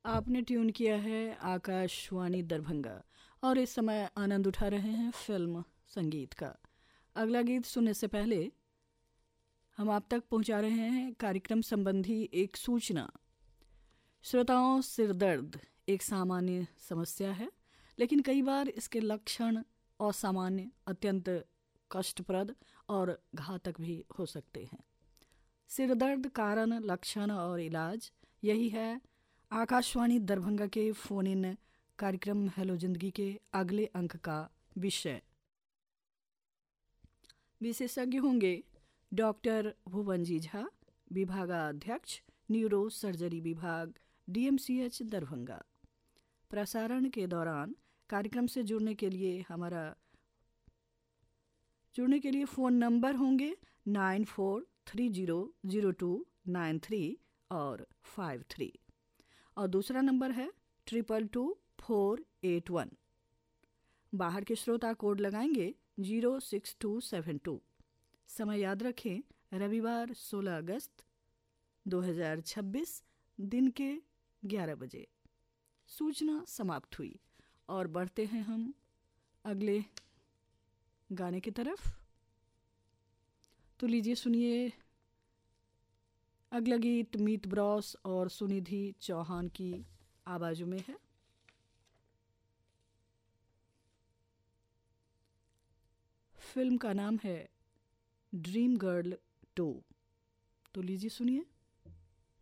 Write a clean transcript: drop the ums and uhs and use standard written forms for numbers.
आपने ट्यून किया है आकाशवाणी दरभंगा और इस समय आनंद उठा रहे हैं फिल्म संगीत का। अगला गीत सुनने से पहले हम आप तक पहुंचा रहे हैं कार्यक्रम संबंधी एक सूचना। श्रोताओं, सिर दर्द एक सामान्य समस्या है, लेकिन कई बार इसके लक्षण असामान्य, अत्यंत कष्टप्रद और घातक भी हो सकते हैं। सिर दर्द कारण, लक्षण और इलाज, यही है आकाशवाणी दरभंगा के फोन इन कार्यक्रम हेलो जिंदगी के अगले अंक का विषय। विशेषज्ञ होंगे डॉक्टर भुवनजी झा, विभागाध्यक्ष न्यूरो सर्जरी विभाग, DMCH दरभंगा। प्रसारण के दौरान कार्यक्रम से जुड़ने के लिए फ़ोन नंबर होंगे 94300293 और 53 और दूसरा नंबर है 222481। बाहर के श्रोता कोड लगाएंगे 06272। समय याद रखें, रविवार 16 अगस्त 2026 दिन के 11 बजे। सूचना समाप्त हुई और बढ़ते हैं हम अगले गाने की तरफ। तो लीजिए सुनिए अगला गीत मीत ब्रॉस और सुनिधि चौहान की आवाज़ों में है। फिल्म का नाम है ड्रीम गर्ल 2। तो लीजिए सुनिए।